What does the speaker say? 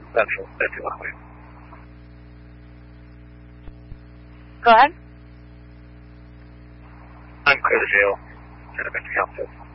Central, 51. Go ahead. I'm clear to jail. Council.